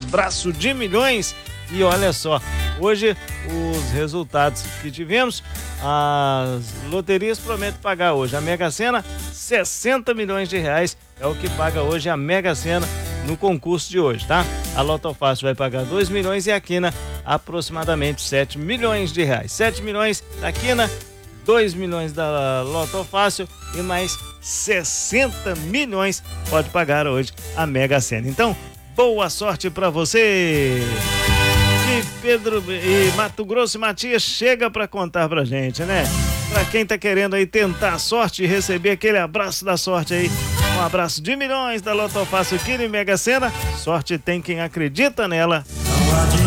Abraço de Milhões. E olha só, hoje os resultados que tivemos, as loterias prometem pagar hoje. A Mega Sena, 60 milhões de reais é o que paga hoje a Mega Sena no concurso de hoje, tá? A Loto Fácil vai pagar 2 milhões e a Quina aproximadamente 7 milhões de reais. 7 milhões da Quina, 2 milhões da Loto Fácil e mais 60 milhões pode pagar hoje a Mega Sena. Então, boa sorte pra você! E Pedro e Mato Grosso e Matias chega pra contar pra gente, né? Pra quem tá querendo aí tentar a sorte e receber aquele abraço da sorte aí, um abraço de milhões da Loto Fácil, Quina e Mega Sena. Sorte tem quem acredita nela.